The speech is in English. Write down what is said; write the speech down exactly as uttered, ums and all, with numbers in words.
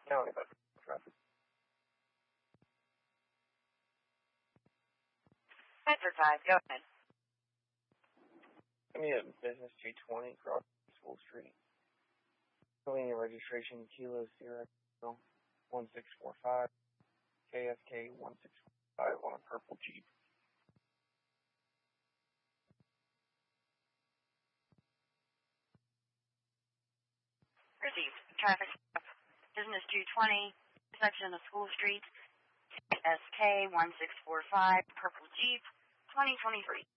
No, that's traffic. Bedford five, go ahead. Give me a business two twenty across School Street. Pennsylvania registration Kilo Sierra one six four five K S K one six four five on a purple Jeep. Received. Traffic stop. Business two twenty, section of School Street, K S K one six four five, purple Jeep, twenty twenty-three.